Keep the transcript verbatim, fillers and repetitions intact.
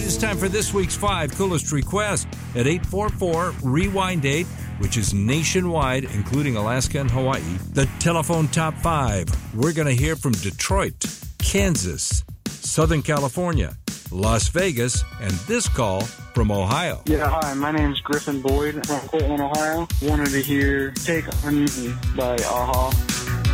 It's time for this week's five coolest requests at eight four four rewind eight, which is nationwide, including Alaska and Hawaii. The telephone top five. We're going to hear from Detroit, Kansas, Southern California, Las Vegas, and this call from Ohio. Yeah, hi, my name's Griffin Boyd from Portland, Ohio. Wanted to hear Take On Me by A-ha.